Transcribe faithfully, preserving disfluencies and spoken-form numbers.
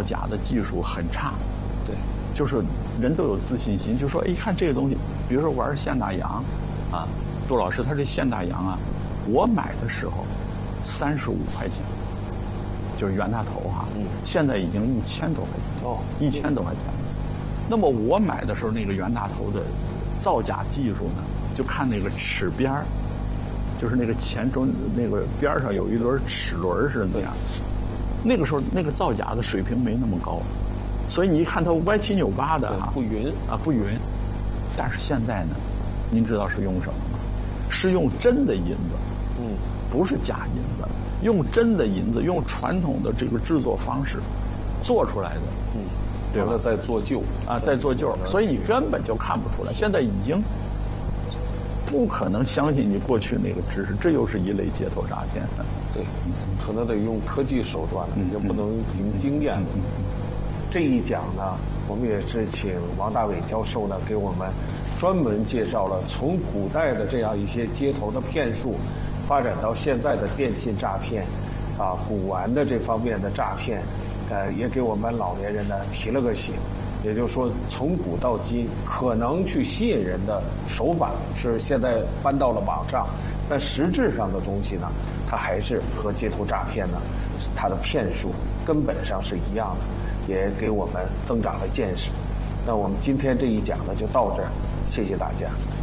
假的技术很差， 对， 就是人都有自信心，就说哎，看这个东西，比如说玩现大洋，啊，杜老师他这现大洋啊，我买的时候三十五块钱，就是袁大头哈、啊，嗯，现在已经一千多块钱哦，一千多块钱。那么我买的时候，那个袁大头的造假技术呢，就看那个齿边儿，就是那个前中那个边上有一轮齿轮是那样。那个时候那个造假的水平没那么高，所以你一看它歪七扭八的啊， 不匀啊不匀。但是现在呢，您知道是用什么吗？是用真的银子，嗯，不是假银子，用真的银子，用传统的这个制作方式做出来的，嗯。对吧？ 在做旧啊，在做旧，所以你根本就看不出来。现在已经不可能相信你过去那个知识，这又是一类街头诈骗。 对，可能得用科技手段了，你就不能凭经验了。这一讲呢，我们也是请王大伟教授呢，给我们专门介绍了从古代的这样一些街头的骗术，发展到现在的电信诈骗，啊，古玩的这方面的诈骗。呃，也给我们老年人呢提了个醒，也就是说，从古到今，可能去吸引人的手法是现在搬到了网上，但实质上的东西呢，它还是和街头诈骗呢，它的骗术根本上是一样的，也给我们增长了见识。那我们今天这一讲呢，就到这儿，谢谢大家。